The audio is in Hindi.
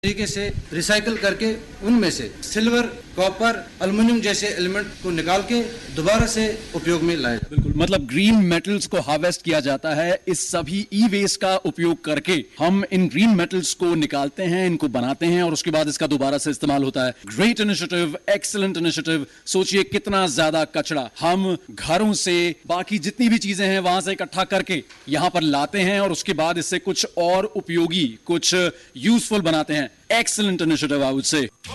तरीके से रिसाइकल करके उनमें से सिल्वर, कॉपर, एल्युमिनियम जैसे एलिमेंट को निकाल के दोबारा से उपयोग में लाया जाए। बिल्कुल, मतलब ग्रीन मेटल्स को हार्वेस्ट किया जाता है। इस सभी ई वेस्ट का उपयोग करके हम इन ग्रीन मेटल्स को निकालते हैं, इनको बनाते हैं और उसके बाद इसका दोबारा से इस्तेमाल होता है। Great initiative, excellent initiative. सोचिए कितना ज्यादा कचरा हम घरों से, बाकी जितनी भी चीजें हैं वहां से इकट्ठा करके यहां पर लाते हैं और उसके बाद इससे कुछ और उपयोगी, कुछ यूजफुल बनाते हैं। Excellent initiative, I would say.